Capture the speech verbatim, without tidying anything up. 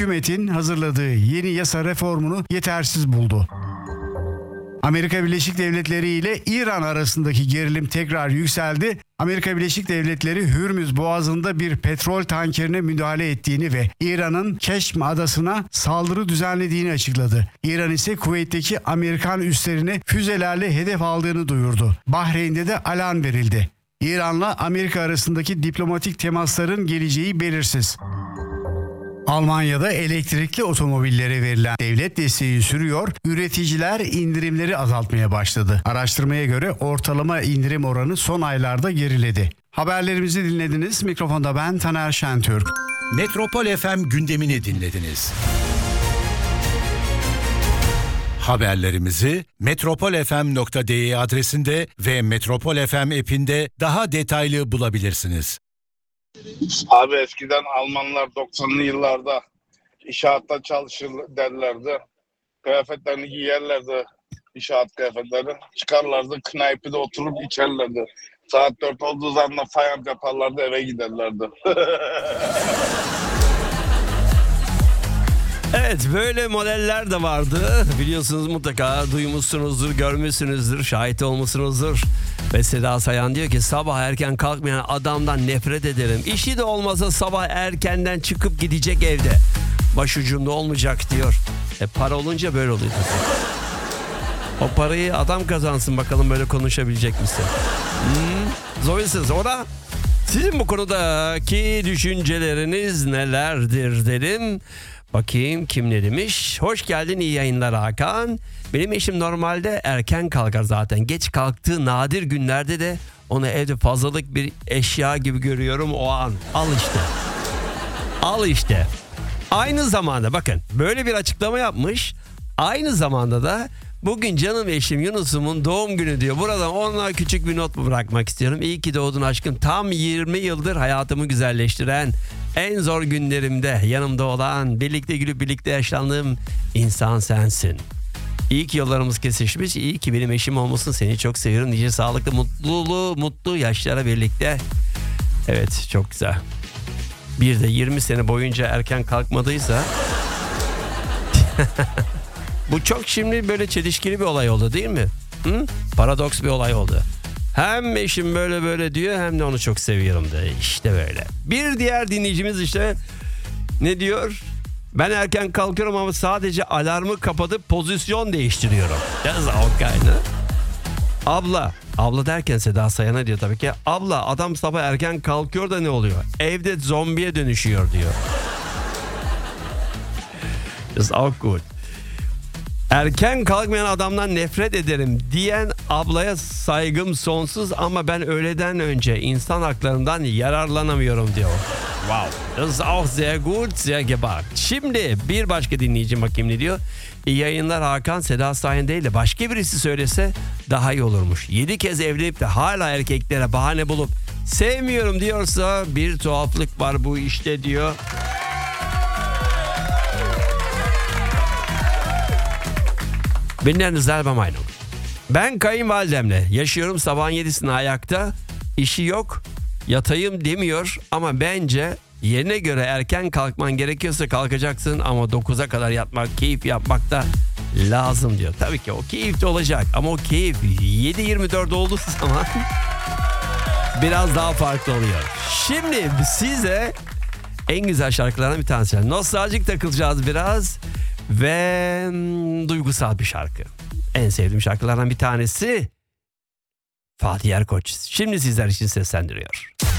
hükümetin hazırladığı yeni yasa reformunu yetersiz buldu. Amerika Birleşik Devletleri ile İran arasındaki gerilim tekrar yükseldi. Amerika Birleşik Devletleri Hürmüz Boğazı'nda bir petrol tankerine müdahale ettiğini ve İran'ın Keşm adasına saldırı düzenlediğini açıkladı. İran ise Kuveyt'teki Amerikan üslerine füzelerle hedef aldığını duyurdu. Bahreyn'de de alarm verildi. İran'la Amerika arasındaki diplomatik temasların geleceği belirsiz. Almanya'da elektrikli otomobillere verilen devlet desteği sürüyor, üreticiler indirimleri azaltmaya başladı. Araştırmaya göre ortalama indirim oranı son aylarda geriledi. Haberlerimizi dinlediniz. Mikrofonda ben Taner Şentürk. Metropol F M gündemini dinlediniz. Haberlerimizi metropol f m nokta d e adresinde ve Metropol F M app'inde daha detaylı bulabilirsiniz. Abi eskiden Almanlar doksanlı yıllarda inşaatta çalışır derlerdi. Kıyafetlerini giyerlerdi, inşaat kıyafetleri. Çıkarlardı, knaypide oturup içerlerdi. Saat dört olduğu zaman fayans yaparlardı, eve giderlerdi. Evet, böyle modeller de vardı. Biliyorsunuz, mutlaka duymuşsunuzdur, görmüşsünüzdür, şahit olmuşsunuzdur. Ve Seda Sayan diyor ki sabah erken kalkmayan adamdan nefret ederim. İşi de olmasa sabah erkenden çıkıp gidecek evde. Başucunda olmayacak diyor. E para olunca böyle oluyor. O parayı adam kazansın bakalım, böyle konuşabilecek misin? Hmm, zorsuz. Ora sizin bu konudaki düşünceleriniz nelerdir dedim. Bakayım kim ne demiş. Hoş geldin, iyi yayınlar Hakan. Benim eşim normalde erken kalkar zaten. Geç kalktığı nadir günlerde de onu evde fazlalık bir eşya gibi görüyorum o an. Al işte. Al işte. Aynı zamanda bakın böyle bir açıklama yapmış. Aynı zamanda da bugün canım eşim Yunus'umun doğum günü diyor. Buradan ona küçük bir not bırakmak istiyorum. İyi ki doğdun aşkım. Tam yirmi yıldır hayatımı güzelleştiren, en zor günlerimde yanımda olan, birlikte gülüp birlikte yaşlandığım insan sensin. İyi ki yollarımız kesişmiş. İyi ki benim eşim olmasın. Seni çok seviyorum. Nice sağlıklı, mutluluğu, mutlu yaşlara birlikte. Evet, çok güzel. Bir de yirmi sene boyunca erken kalkmadıysa bu çok şimdi böyle çelişkili bir olay oldu değil mi? Hı? Paradoks bir olay oldu. Hem eşim böyle böyle diyor, hem de onu çok seviyorum diyor. İşte böyle. Bir diğer dinleyicimiz işte ne diyor? Ben erken kalkıyorum ama sadece alarmı kapatıp pozisyon değiştiriyorum. That's all kind. Abla, abla derken Seda Sayan'a diyor tabii ki. Abla, adam sabah erken kalkıyor da ne oluyor? Evde zombiye dönüşüyor diyor. It's all good. Erken kalkmayan adamdan nefret ederim diyen ablaya saygım sonsuz ama ben öğleden önce insan haklarından yararlanamıyorum diyor. Wow. Das ist auch sehr gut, sehr gewagt. Şimdi bir başka dinleyici bakayım ne diyor. İyi yayınlar Hakan, Seda Sayan değil de başka birisi söylese daha iyi olurmuş. Yedi kez evlenip de hala erkeklere bahane bulup sevmiyorum diyorsa bir tuhaflık var bu işte diyor. Bin der selber Meinung. Ben kayınvalidemle yaşıyorum, sabahın yedisinde ayakta, işi yok, yatayım demiyor ama bence yerine göre erken kalkman gerekiyorsa kalkacaksın ama dokuza kadar yatmak, keyif yapmak da lazım diyor. Tabii ki o keyif de olacak ama o keyif yedi yirmi dört olduğu zaman biraz daha farklı oluyor. Şimdi size en güzel şarkılardan bir tanesi. Nostaljik takılacağız biraz. Ve hmm, duygusal bir şarkı. En sevdiğim şarkılardan bir tanesi Fatih Erkoç. Şimdi sizler için seslendiriyor.